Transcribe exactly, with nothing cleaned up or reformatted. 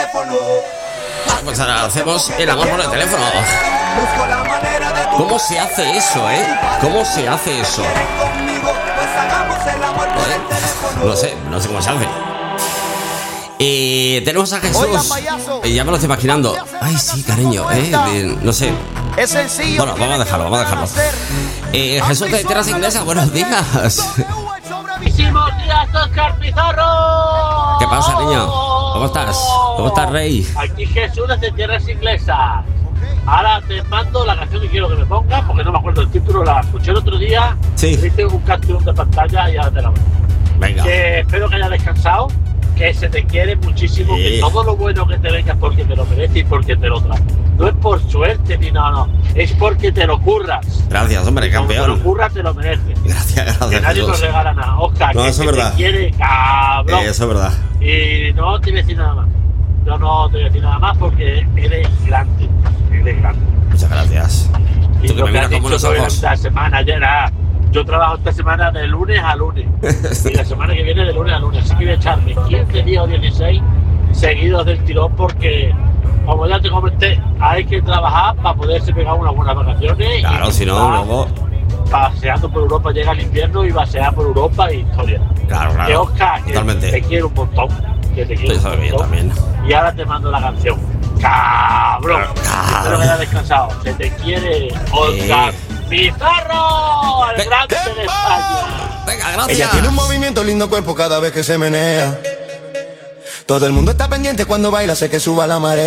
teléfono. Pues ahora hacemos el amor por el teléfono. ¿Cómo se hace eso, eh? ¿Cómo se hace eso? ¿Eh? No sé, no sé cómo se hace. Eh, tenemos a Jesús. Eh, ya me lo estoy imaginando. Ay, sí, cariño, eh, eh no sé. Es sencillo. Bueno, vamos a dejarlo, vamos a dejarlo. Eh, Jesús de Tierras Inglesas, buenos días. Buenísimos días, Oscar Pizarro. ¿Qué pasa, niño? ¿Cómo estás? ¿Cómo estás, Rey? Aquí Jesús desde Tierras Inglesas. Ahora te mando la canción que quiero que me pongas, porque no me acuerdo el título, la escuché el otro día. Sí. Viste un capturón de pantalla y ahora te la mando. Venga. Que espero que hayas descansado, que se te quiere muchísimo, sí. Que todo lo bueno que te venga es porque te lo mereces y porque te lo traes. No es por suerte ni no, no, es porque te lo curras. Gracias, hombre, campeón. Como te lo curras, te lo mereces. Gracias, gracias. Que nadie Jesús. nos regala nada. Oscar, no, que eso se es verdad. te quiere, cabrón. Eh, eso es verdad. Y no te voy a decir nada más. Yo no te voy a decir nada más porque eres grande. Eres grande. Muchas gracias. Y Tú que lo me que has miras como dicho los tú ojos. esta semana, ayer, ah, yo trabajo esta semana de lunes a lunes. Y la semana que viene de lunes a lunes. Así que voy a echarme quince días o dieciséis seguidos del tirón porque, como ya te comenté, hay que trabajar para poderse pegar unas buenas vacaciones. Claro, y si no, luego... paseando por Europa, llega el invierno y pasear por Europa y historia. Claro, claro. Que Oscar, que totalmente. te quiero un montón. Que te quiero Estoy un sabiendo montón. también. Y ahora te mando la canción. ¡Cabrón! Cabrón. Espero que hayas descansado. Se te quiere, Oscar Pizarro, el Ve- grande de España. Venga, gracias. Ella tiene un movimiento lindo cuerpo cada vez que se menea. Todo el mundo está pendiente cuando baila, sé que suba la marea.